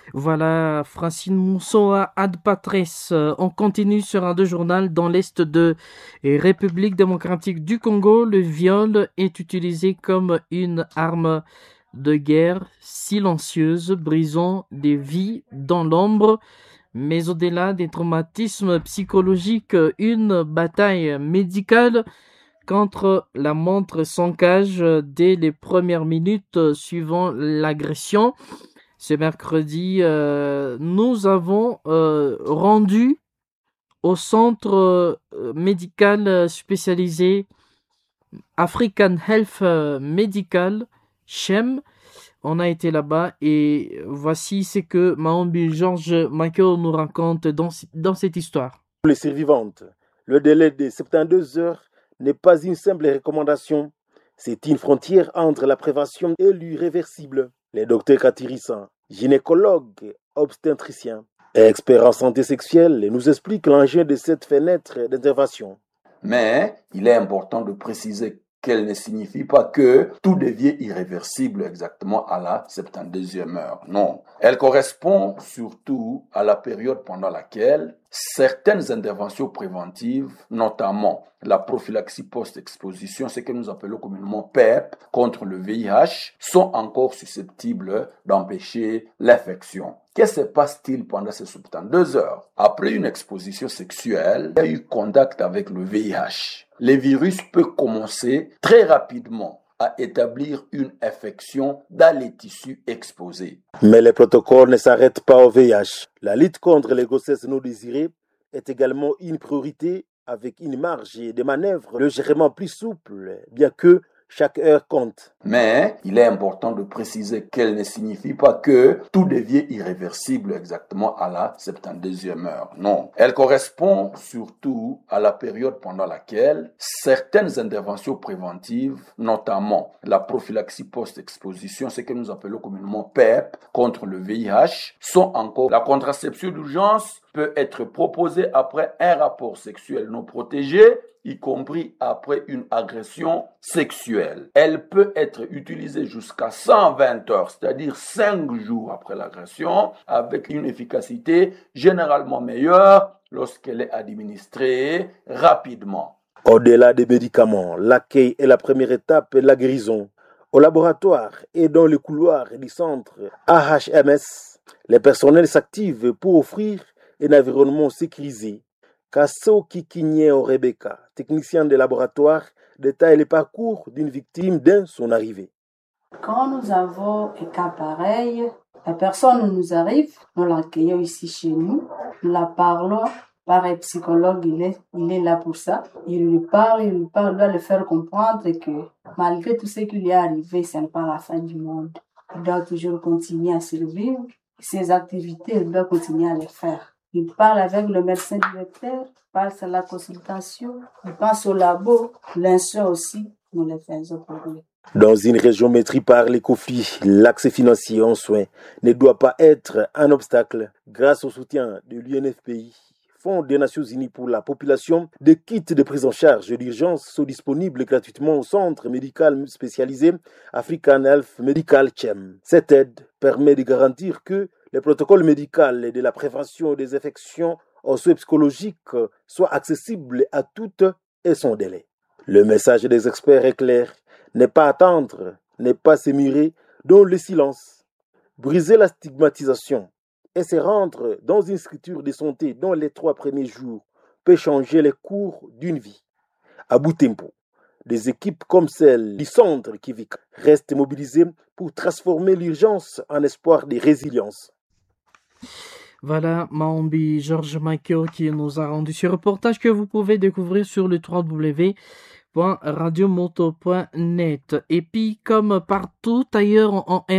Voilà, Francine Moussoa, Ad Patresse. On continue sur un deux journal dans l'Est de République démocratique du Congo. Le viol est utilisé comme une arme de guerre silencieuse, brisant des vies dans l'ombre. Mais au-delà des traumatismes psychologiques, une bataille médicale contre la montre s'engage dès les premières minutes suivant l'agression. Ce mercredi, nous avons rendu au centre médical spécialisé African Health Medical, CHEM. On a été là-bas et voici ce que Maombi Georges Michael nous raconte dans cette histoire. Pour les survivantes, le délai de 72 heures n'est pas une simple recommandation. C'est une frontière entre la prévention et l'irréversible. Le docteur Katirissa, gynécologue obstétricien et expert en santé sexuelle, nous explique l'enjeu de cette fenêtre d'intervention. Mais il est important de préciser qu'elle ne signifie pas que tout devient irréversible exactement à la 72e heure. Non. Elle correspond surtout à la période pendant laquelle certaines interventions préventives, notamment la prophylaxie post-exposition, ce que nous appelons communément PEP, contre le VIH, sont encore susceptibles d'empêcher l'infection. Que se passe-t-il pendant ces 72 heures? Après une exposition sexuelle, il y a eu contact avec le VIH. Le virus peut commencer très rapidement à établir une infection dans les tissus exposés. Mais les protocoles ne s'arrêtent pas au VIH. La lutte contre les grossesses non désirées est également une priorité avec une marge de manœuvre légèrement plus souple, bien que chaque heure compte. Mais il est important de préciser qu'elle ne signifie pas que tout devient irréversible exactement à la 72e heure. Non. Elle correspond surtout à la période pendant laquelle certaines interventions préventives, notamment la prophylaxie post-exposition, ce que nous appelons communément PEP, contre le VIH, sont encore. La contraception d'urgence peut être proposée après un rapport sexuel non protégé, y compris après une agression sexuelle. Elle peut être utilisée jusqu'à 120 heures, c'est-à-dire 5 jours après l'agression, avec une efficacité généralement meilleure lorsqu'elle est administrée rapidement. Au-delà des médicaments, l'accueil est la première étape de la guérison. Au laboratoire et dans le couloir du centre AHMS, les personnels s'activent pour offrir un environnement sécurisé. Kasso Kikinyeo Rebecca, technicien de laboratoire, détaille le parcours d'une victime dès son arrivée. Quand nous avons un cas pareil, la personne nous arrive, nous l'accueillons ici chez nous, nous la parlons par un psychologue, il est là pour ça. Il lui parle, il doit le faire comprendre que malgré tout ce qui lui est arrivé, ce n'est pas la fin du monde. Il doit toujours continuer à survivre. Ses activités, il doit continuer à les faire. Il parle avec le médecin directeur, il passe à la consultation, il passe au labo, l'instant aussi, nous le faisons pour lui. Dans une région maîtrisée par les conflits, l'accès financier en soins ne doit pas être un obstacle. Grâce au soutien de l'UNFPI, Fonds des Nations Unies pour la population, des kits de prise en charge d'urgence sont disponibles gratuitement au centre médical spécialisé African Health Medical CHEM. Cette aide permet de garantir que les protocoles médicaux de la prévention des infections aux soins psychologiques soient accessibles à toutes et sans délai. Le message des experts est clair, ne pas attendre, ne pas s'émurer dans le silence. Briser la stigmatisation et se rendre dans une structure de santé dans les 3 premiers jours peut changer les cours d'une vie. À bout de tempo, des équipes comme celle du centre Kivik restent mobilisées pour transformer l'urgence en espoir de résilience. Voilà, Maombi Georges Michael qui nous a rendu ce reportage que vous pouvez découvrir sur le www.radiomoto.net. Et puis, comme partout ailleurs en